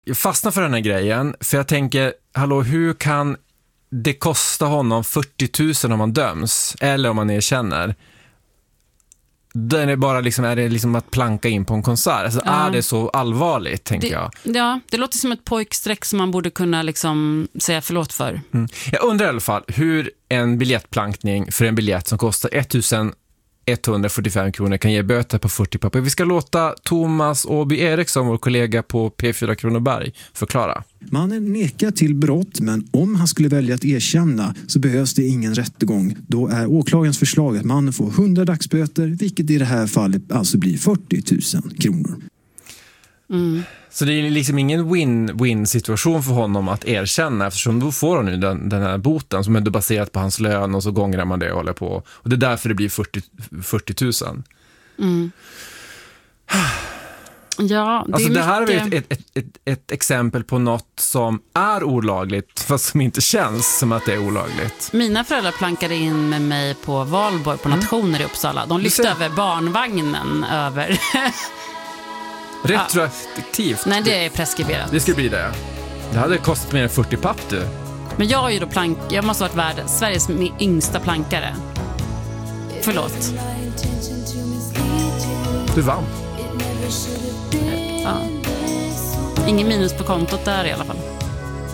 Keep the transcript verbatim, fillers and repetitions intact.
Jag fastnar för den här grejen, för jag tänker, hallå, hur kan det kosta honom fyrtio tusen om man döms, eller om man erkänner? Den är bara liksom, är det liksom att planka in på en konsert? Alltså, ja. Är det så allvarligt, tänker det, jag? Ja, det låter som ett pojksträck som man borde kunna liksom säga förlåt för. Mm. Jag undrar i alla fall hur en biljettplankning för en biljett som kostar ettusen etthundrafyrtiofem kronor kan ge böter på fyrtio papper. Vi ska låta Thomas Åby Eriksson, vår kollega på P fyra Kronoberg, förklara. Mannen nekar till brott, men om han skulle välja att erkänna så behövs det ingen rättegång. Då är åklagarens förslag att mannen får hundra dagsböter, vilket i det här fallet alltså blir fyrtio tusen kronor. Mm. Så det är liksom ingen win-win situation för honom att erkänna, eftersom då får han nu den, den här boten som är baserat på hans lön, och så gångrar man det och håller på. Och det är därför det blir fyrtio tusen. Mm. Ja, det, alltså är det här mycket... är ett, ett, ett, ett, ett exempel på något som är olagligt, fast som inte känns som att det är olagligt. Mina föräldrar plankade in med mig på Valborg på Nationer i Uppsala. De lyfte över barnvagnen över... Retroaktivt? Ja. Nej, det är preskriberat. Det ska bli det. Det hade kostat mer än fyrtio papp, du. Men jag är ju då plank... Jag måste ha varit värd Sveriges yngsta plankare. Förlåt. Du vann. Ja. Ingen minus på kontot där i alla fall.